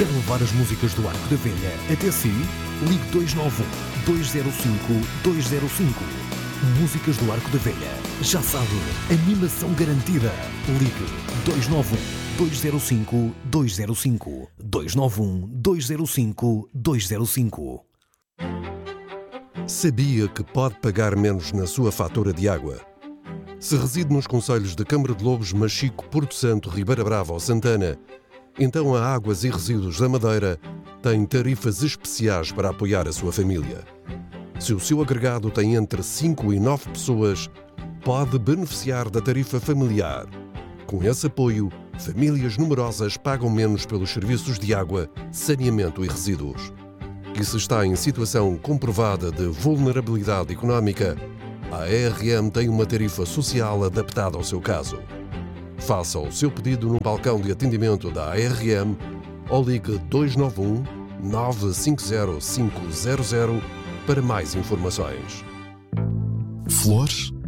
Quer levar as músicas do Arco da Velha até si? Ligue 291-205-205. Músicas do Arco da Velha. Já sabe, animação garantida. Ligue 291-205-205. 291-205-205. Sabia que pode pagar menos na sua fatura de água? Se reside nos concelhos de Câmara de Lobos, Machico, Porto Santo, Ribeira Brava ou Santana, então a Águas e Resíduos da Madeira tem tarifas especiais para apoiar a sua família. Se o seu agregado tem entre 5 e 9 pessoas, pode beneficiar da tarifa familiar. Com esse apoio, famílias numerosas pagam menos pelos serviços de água, saneamento e resíduos. E se está em situação comprovada de vulnerabilidade económica, a ARM tem uma tarifa social adaptada ao seu caso. Faça o seu pedido no balcão de atendimento da ARM ou ligue 291-950-500 para mais informações. Flores